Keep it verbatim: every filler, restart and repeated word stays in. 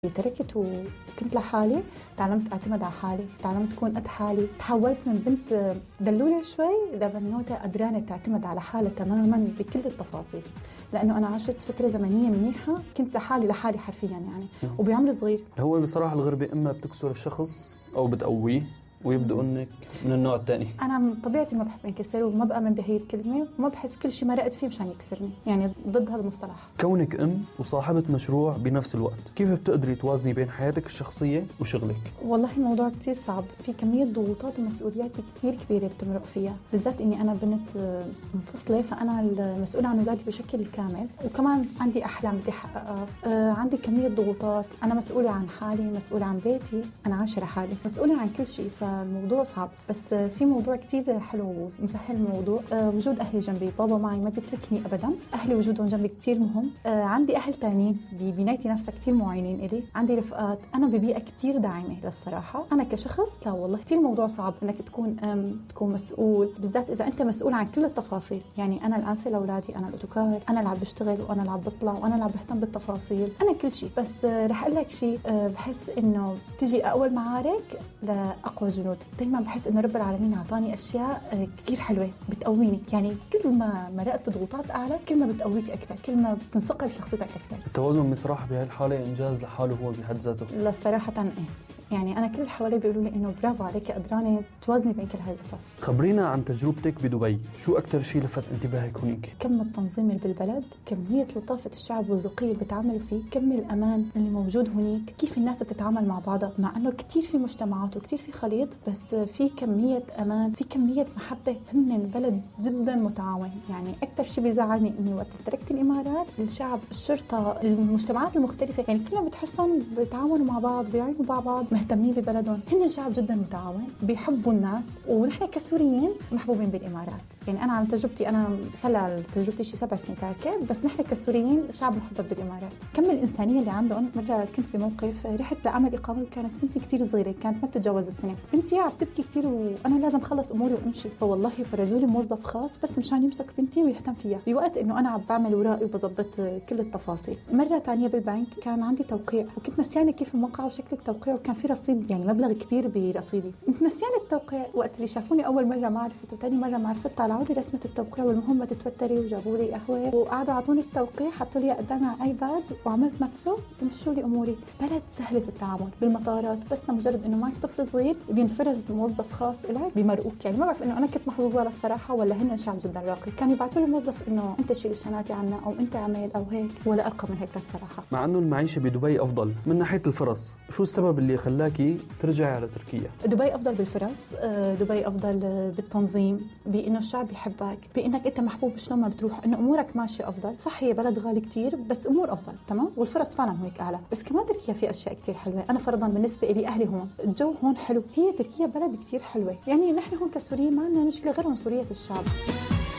تركت وكنت لحالي، تعلمت اعتمد على حالي، تعلمت كون قد حالي، تحولت من بنت دلولة شوي لبنوتة قدرانة تعتمد على حالها تماما بكل التفاصيل، لأنه أنا عشت فترة زمنية منيحة كنت لحالي لحالي حرفيا يعني وبعمر صغير. هو بصراحة الغربة إما بتكسر الشخص أو بتقويه ويبدو انك من النوع الثاني. انا طبيعتي ما بحب انكسر وما بامن بهي الكلمه وما بحس كل شيء مرقت فيه مشان يكسرني، يعني ضد هذا المصطلح. كونك ام وصاحبه مشروع بنفس الوقت، كيف بتقدري توازني بين حياتك الشخصيه وشغلك؟ والله الموضوع كتير صعب، في كميه ضغوطات ومسؤوليات كتير كبيره بتمرق فيها، بالذات اني انا بنت منفصله فانا المسؤوله عن اولادي بشكل كامل، وكمان عندي احلام بدي احققها، آه عندي كميه ضغوطات، انا مسؤوله عن حالي، مسؤوله عن بيتي، انا عايشه لحالي، مسؤوله عن كل شيء، فالموضوع صعب. بس في موضوع كتير حلو ومسهل الموضوع، أه وجود أهلي جنبي، بابا معي ما بيتركني أبدا، أهلي وجودهم جنبي كتير مهم. أه عندي أهل تانيين ببنايتي نفسها كتير معينين إلي، عندي رفقات، أنا ببيئة كتير داعمة للصراحة. أنا كشخص لا والله كتير موضوع صعب إنك تكون أم تكون مسؤول، بالذات إذا أنت مسؤول عن كل التفاصيل، يعني أنا الآنسة لأولادي، أنا الأوتوكار، أنا اللي عم بشتغل وأنا اللي عم بطلع وأنا اللي عم بهتم بالتفاصيل، أنا كل شيء. بس أه رح أقول لك شيء، أه بحس إنه تجي أول معارك لأقوى جنود، دايما بحس إنه رب العالمين أعطاني أشياء كتير حلوة بتقويني، يعني كل ما مرقت بضغوطات أعلى كل ما بتقويك أكثر، كل ما بتنصقل شخصيتك أكثر. التوازن بصراحة بهالحالة إنجاز لحاله هو بحد ذاته. لا صراحة إيه، يعني أنا كل اللي حوالي بيقولوا لي إنه برافو عليك قدرانة توازني بين كل هاي القصص. خبرينا عن تجربتك بدبي، شو أكتر شيء لفت انتباهك هناك؟ كم التنظيم اللي بالبلد، كمية لطافة الشعب والرقي اللي بتعاملوا فيه، كم الأمان اللي موجود هناك، كيف الناس بتتعامل مع بعضها، مع إنه كتير في مجتمعات وكتير في خليط، بس في كمية أمان، في كمية محبة، هن بلد جدا متعاون. يعني أكتر شيء بيزعلني إني وقت تركت الإمارات، الشعب، الشرطة، المجتمعات المختلفة، يعني كلهم بتحسهم بيتعاونوا مع بعض، بيعينوا مع بعض، مهتمين ببلدهم، هن شعب جدا متعاون، بيحبوا الناس، ونحن كسوريين محبوبين بالإمارات. يعني أنا عن تجربتي، أنا صار تجربتي شي سبع سنين تاركة، بس نحن كسوريين شعب محبب بالإمارات. كم الإنسانية اللي عندهم. مرة كنت بموقف رحت لعمل إقامة وكانت بنتي كتير صغيرة، كانت ما بتتجاوز السنة، بنتي عم تبكي كتير وأنا لازم خلص أموري وأمشي، فوالله فرزوا لي موظف خاص بس مشان يمسك بنتي ويهتم فيها بوقت إنه أنا عم بعمل ورائي وبظبط كل التفاصيل. مرة تانية بالبنك كان عندي توقيع وكنت نسيانة كيف الموقع وشكل التوقيع، وكان في رصيد يعني مبلغ كبير برصيدي، كنت نسيانة التوقيع. وقت اللي شافوني أول مرة ما عرفت وتاني مرة ما عرفت، طلعوا لي رسمة التوقيع والمهم ما تتوتري، وجابوا لي قهوة وقعدوا عطوني التوقيع، حطوا لي قدامي على ايباد وعملت نفسه ومشوا لي اموري. بلد سهلة التعامل بالمطارات، بس مجرد انه معك طفل صغير بينفرز موظف خاص إلك بيمرقوك. يعني ما بعرف انه انا كنت محظوظة للصراحة ولا هن شعب جدا راقي، كانوا يبعثوا لي موظف انه انت شيل الشنطة عنا او انت اعمل او هيك، ولا ارقى من هيك للصراحة. مع انه المعيشة بدبي افضل من ناحية الفرص، شو السبب اللي خلاكي ترجعي على تركيا؟ دبي افضل بالفرص، دبي افضل بالتنظيم، بانه الشعب يحبك، بانك انت محبوب شلون ما بتروح، انه امورك ماشيه افضل. صح هي بلد غالي كتير بس امور افضل تمام، والفرص فعلا هيك اعلى. بس كمان تركيا في اشياء كتير حلوه. انا فرضا بالنسبه لي اهلي هون، الجو هون حلو، هي تركيا بلد كتير حلوه، يعني نحن هون كسوريين ما عندنا مشكله غيرهم سوريه الشعب.